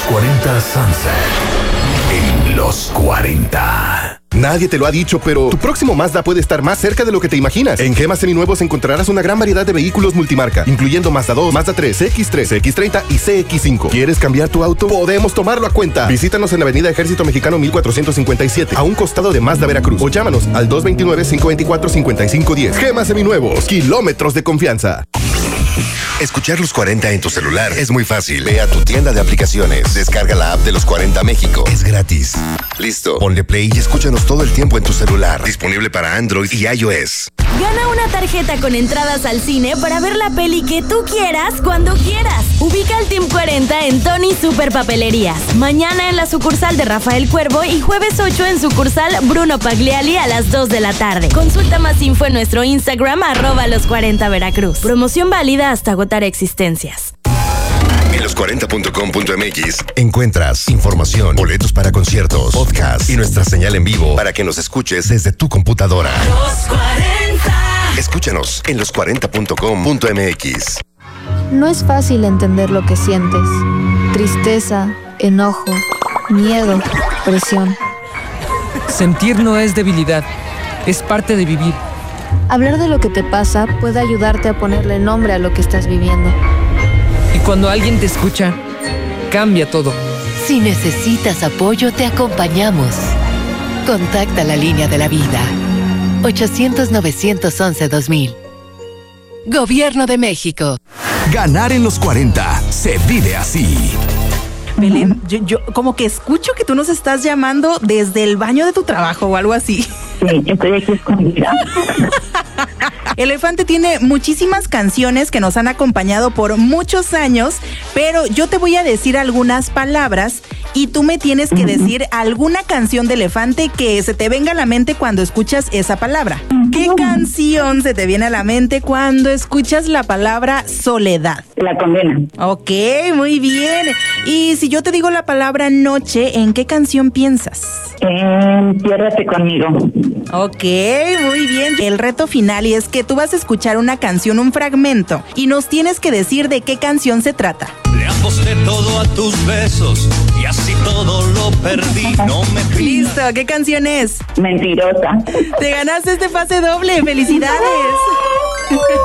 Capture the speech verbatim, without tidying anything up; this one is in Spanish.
cuarenta Sunset. En los cuarenta. Nadie te lo ha dicho, pero tu próximo Mazda puede estar más cerca de lo que te imaginas. En Gema Seminuevos encontrarás una gran variedad de vehículos multimarca, incluyendo Mazda dos, Mazda tres, C X tres, C X treinta y C X cinco. ¿Quieres cambiar tu auto? Podemos tomarlo a cuenta. Visítanos en la avenida Ejército Mexicano mil cuatrocientos cincuenta y siete, a un costado de Mazda Veracruz. O llámanos al dos dos nueve, cinco dos cuatro, cinco cinco uno cero. Gema Seminuevos, kilómetros de confianza. Escuchar Los cuarenta en tu celular es muy fácil. Ve a tu tienda de aplicaciones, descarga la app de Los cuarenta México. Es gratis. Listo. Ponle play y escúchanos todo el tiempo en tu celular. Disponible para Android y iOS. Gana una tarjeta con entradas al cine para ver la peli que tú quieras cuando quieras. Ubica al Team cuarenta en Tony Super Papelerías. Mañana en la sucursal de Rafael Cuervo y jueves ocho en sucursal Bruno Pagliali a las dos de la tarde. Consulta más info en nuestro Instagram, arroba los cuarenta Veracruz. Promoción válida hasta agotar existencias. En los cuarenta punto com punto m x encuentras información, boletos para conciertos, podcast y nuestra señal en vivo para que nos escuches desde tu computadora. Los cuarenta. Escúchanos en los cuarenta punto com punto m x. No es fácil entender lo que sientes. Tristeza, enojo, miedo, presión. Sentir no es debilidad, es parte de vivir. Hablar de lo que te pasa puede ayudarte a ponerle nombre a lo que estás viviendo. Y cuando alguien te escucha, cambia todo. Si necesitas apoyo, te acompañamos. Contacta la línea de la vida. ochocientos, novecientos once, dos mil. Gobierno de México. Ganar en los cuarenta se vive así. Belén, yo, yo como que escucho que tú nos estás llamando desde el baño de tu trabajo o algo así. Sí, estoy aquí escondida. Elefante tiene muchísimas canciones que nos han acompañado por muchos años, pero yo te voy a decir algunas palabras y tú me tienes que decir alguna canción de Elefante que se te venga a la mente cuando escuchas esa palabra. ¿Qué canción se te viene a la mente cuando escuchas la palabra soledad? La Condena. Ok, muy bien. Y si yo te digo la palabra noche, ¿en qué canción piensas? Entiérrate conmigo. Ok, muy bien. El reto final y es que tú vas a escuchar una canción, un fragmento, y nos tienes que decir de qué canción se trata. Le aposté todo a tus besos y así todo lo perdí. No me pidas. Listo, ¿qué canción es? Mentirosa. Te ganaste este pase doble. ¡Felicidades!